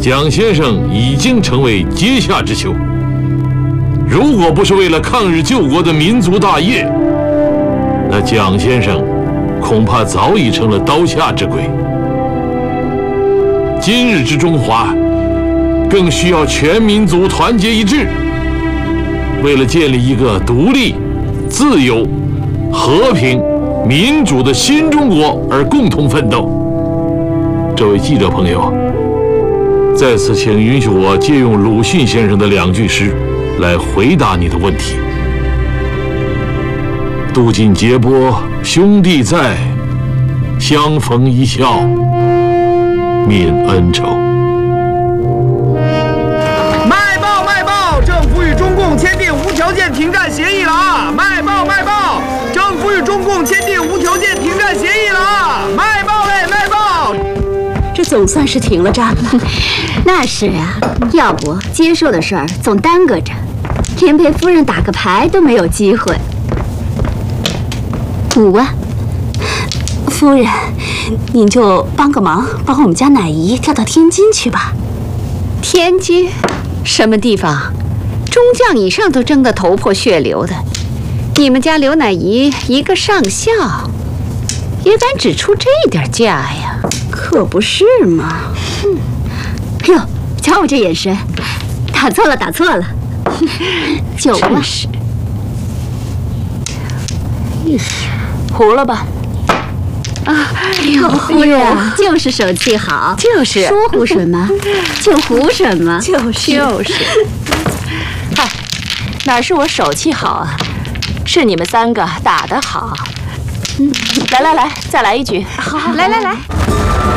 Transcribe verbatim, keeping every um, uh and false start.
蒋先生已经成为阶下之囚。如果不是为了抗日救国的民族大业，那蒋先生恐怕早已成了刀下之鬼。今日之中华，更需要全民族团结一致，为了建立一个独立、自由、和平、民主的新中国而共同奋斗。这位记者朋友，在此请允许我借用鲁迅先生的两句诗来回答你的问题。渡尽劫波兄弟在，相逢一笑泯恩仇。 卖报卖报，政府与中共签订无条件停战协议了啊！卖报卖报，政府与中共签订无条件停战协议了啊！卖报嘞卖报， 这总算是停了战了。 那是啊，要不接受的事儿总耽搁着，连陪夫人打个牌都没有机会。五万， 夫人，您就帮个忙，把我们家乃姨调到天津去吧。 天津，什么地方？中将以上都争得头破血流的，你们家刘乃姨一个上校，也敢只出这点价呀？ 可不是嘛。 嗯，哎呦，瞧我这眼神，打错了，打错了。九万。 胡了吧？ 啊，哎呦，夫人就是手气好， 就是说胡什么就胡什么， 就是就是。 嗨，哪是我手气好啊，是你们三个打得好。嗯，来来来，再来一局。 好，来来来。